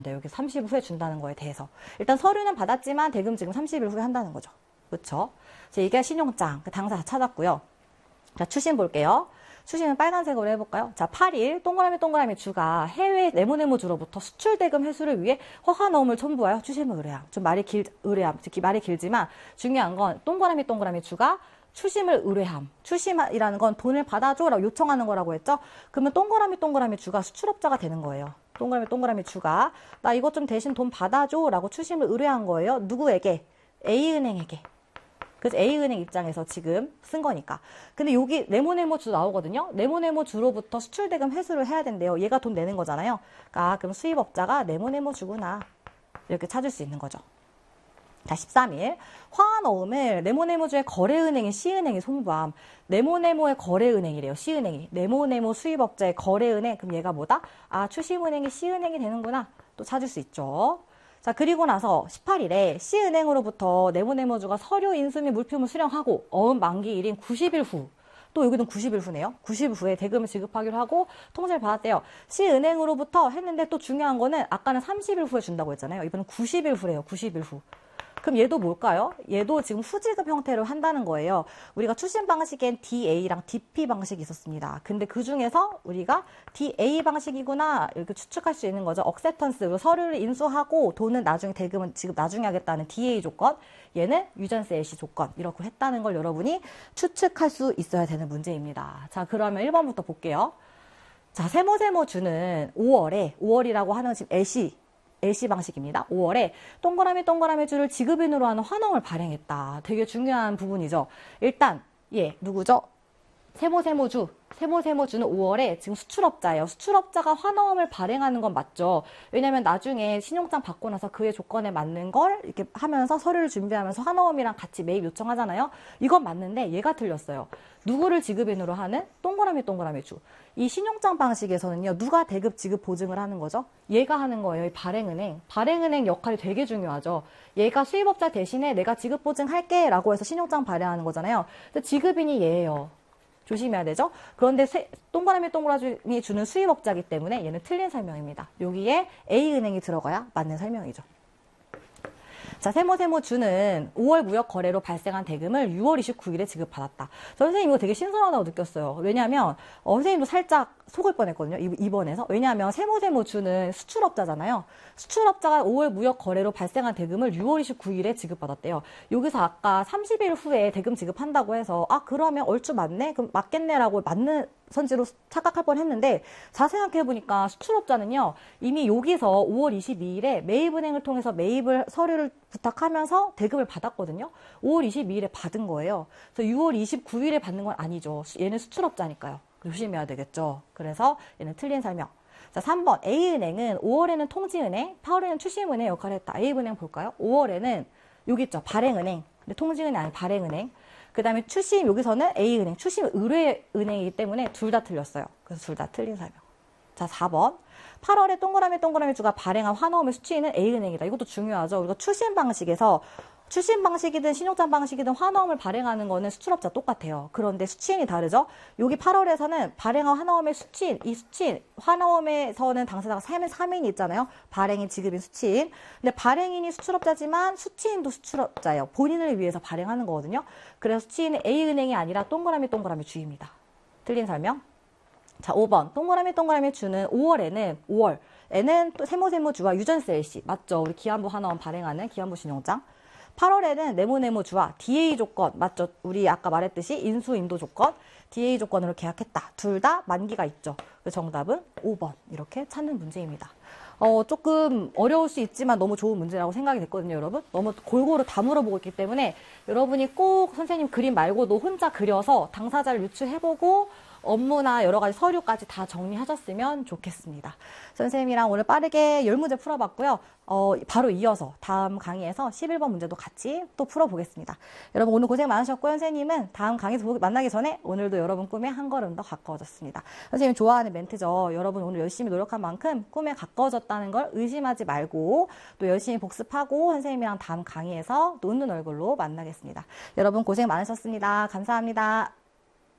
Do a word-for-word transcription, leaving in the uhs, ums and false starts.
네, 여기 삼십 일 후에 준다는 거에 대해서. 일단 서류는 받았지만 대금 지금 삼십 일 후에 한다는 거죠. 그렇죠? 이게 신용장, 당사 다 찾았고요. 자, 추심 볼게요. 추심은 빨간색으로 해볼까요? 자, 팔 일 동그라미 동그라미 주가 해외 네모네모주로부터 수출 대금 회수를 위해 허가 넣음을 첨부하여 추심을 의뢰함. 좀 말이 길, 의뢰함. 특히 말이 길지만 중요한 건 동그라미 동그라미 주가 추심을 의뢰함. 추심이라는 건 돈을 받아줘라고 요청하는 거라고 했죠? 그러면 동그라미 동그라미 주가 수출업자가 되는 거예요. 동그라미 동그라미 주가 나 이것 좀 대신 돈 받아줘라고 추심을 의뢰한 거예요. 누구에게? A은행에게. 그래서 A은행 입장에서 지금 쓴 거니까. 근데 여기 네모네모주 나오거든요. 네모네모주로부터 수출대금 회수를 해야 된대요. 얘가 돈 내는 거잖아요. 아, 그럼 수입업자가 네모네모주구나. 이렇게 찾을 수 있는 거죠. 자, 십삼 일 화환어음을 네모네모주의 거래은행인 C은행이 송부함. 네모네모의 거래은행이래요. C은행이. 네모네모 수입업자의 거래은행. 그럼 얘가 뭐다? 아, 추심은행이 C은행이 되는구나. 또 찾을 수 있죠. 자, 그리고 나서 십팔 일에 C은행으로부터 네모네모주가 서류 인수 및 물품을 수령하고 어음 만기일인 구십 일 후. 또 여기는 구십 일 후네요. 구십 일 후에 대금을 지급하기로 하고 통지를 받았대요. C은행으로부터 했는데 또 중요한 거는 아까는 삼십 일 후에 준다고 했잖아요. 이번엔 구십 일 후래요. 구십 일 후. 그럼 얘도 뭘까요? 얘도 지금 후지급 형태로 한다는 거예요. 우리가 추심 방식엔 디에이랑 디피 방식이 있었습니다. 근데 그 중에서 우리가 디에이 방식이구나 이렇게 추측할 수 있는 거죠. 억셉턴스, 서류를 인수하고 돈은 나중에 대금은 지금 나중에 하겠다는 디에이 조건, 얘는 유전세 일시 조건 이렇게 했다는 걸 여러분이 추측할 수 있어야 되는 문제입니다. 자, 그러면 일 번부터 볼게요. 자, 세모세모주는 오월에 오월이라고 하는 지금 엘씨 엘씨 방식입니다. 오월에 동그라미 동그라미 주를 지급인으로 하는 환원을 발행했다. 되게 중요한 부분이죠. 일단 예, 누구죠? 세모세모주. 세모세모주는 오월에 지금 수출업자예요. 수출업자가 환어음을 발행하는 건 맞죠. 왜냐면 나중에 신용장 받고 나서 그의 조건에 맞는 걸 이렇게 하면서 서류를 준비하면서 환어음이랑 같이 매입 요청하잖아요. 이건 맞는데 얘가 틀렸어요. 누구를 지급인으로 하는? 동그라미 동그라미 주. 이 신용장 방식에서는요. 누가 대급 지급 보증을 하는 거죠? 얘가 하는 거예요. 이 발행은행. 발행은행 역할이 되게 중요하죠. 얘가 수입업자 대신에 내가 지급 보증할게 라고 해서 신용장 발행하는 거잖아요. 근데 지급인이 얘예요. 조심해야 되죠. 그런데 세, 동그라미 동그라미 주는 수입업자이기 때문에 얘는 틀린 설명입니다. 여기에 A은행이 들어가야 맞는 설명이죠. 자, 세모세모주는 오월 무역 거래로 발생한 대금을 유월 이십구일에 지급받았다. 저 선생님 이거 되게 신선하다고 느꼈어요. 왜냐하면 어, 선생님도 살짝 속을 뻔했거든요. 이번에서. 왜냐하면 세모세모주는 수출업자잖아요. 수출업자가 오월 무역 거래로 발생한 대금을 유월 이십구일에 지급받았대요. 여기서 아까 삼십 일 후에 대금 지급한다고 해서 아 그러면 얼추 맞네? 그럼 맞겠네라고 맞는 선지로 착각할 뻔했는데 자세히 생각해보니까 수출업자는요. 이미 여기서 오월 이십이일에 매입은행을 통해서 매입을 서류를 부탁하면서 대금을 받았거든요. 오월 이십이일에 받은 거예요. 그래서 유월 이십구일에 받는 건 아니죠. 얘는 수출업자니까요. 조심해야 되겠죠. 그래서 얘는 틀린 설명. 자, 삼 번 A은행은 오월에는 통지은행, 팔월에는 추심은행 역할을 했다. A은행 볼까요? 오월에는 여기 있죠. 발행은행. 근데 통지은행 아니 발행은행. 그 다음에 추심 여기서는 A은행, 추심 의뢰은행이기 때문에 둘 다 틀렸어요. 그래서 둘 다 틀린 설명. 자, 사 번 팔월에 동그라미 동그라미 주가 발행한 환어음의 수취인은 A은행이다. 이것도 중요하죠. 우리가 추심 방식에서 추심 방식이든 신용장 방식이든 환어음을 발행하는 거는 수출업자 똑같아요. 그런데 수취인이 다르죠. 여기 팔월에서는 발행한 환어음의 수취인, 이 수취인, 환어음에서는 당사자가 삼 인이 있잖아요. 발행인, 지급인, 수취인. 근데 발행인이 수출업자지만 수취인도 수출업자예요. 본인을 위해서 발행하는 거거든요. 그래서 수취인은 A은행이 아니라 동그라미 동그라미 주입니다. 틀린 설명. 자, 오 번 동그라미 동그라미 주는 오월에는 오월에는 또 세모세모주와 유전세 일시 맞죠? 우리 기한부 환어음 발행하는 기한부 신용장. 팔월에는 네모네모주와 디에이 조건 맞죠? 우리 아까 말했듯이 인수 인도 조건 디에이 조건으로 계약했다. 둘 다 만기가 있죠. 정답은 오 번 이렇게 찾는 문제입니다. 어, 조금 어려울 수 있지만 너무 좋은 문제라고 생각이 됐거든요, 여러분. 너무 골고루 다 물어보고 있기 때문에 여러분이 꼭 선생님 그림 말고도 혼자 그려서 당사자를 유추해보고 업무나 여러 가지 서류까지 다 정리하셨으면 좋겠습니다. 선생님이랑 오늘 빠르게 열 문제 풀어봤고요. 어, 바로 이어서 다음 강의에서 십일 번 문제도 같이 또 풀어보겠습니다. 여러분 오늘 고생 많으셨고요. 선생님은 다음 강의에서 만나기 전에 오늘도 여러분 꿈에 한 걸음 더 가까워졌습니다. 선생님 좋아하는 멘트죠. 여러분 오늘 열심히 노력한 만큼 꿈에 가까워졌다는 걸 의심하지 말고 또 열심히 복습하고 선생님이랑 다음 강의에서 또 웃는 얼굴로 만나겠습니다. 여러분 고생 많으셨습니다. 감사합니다.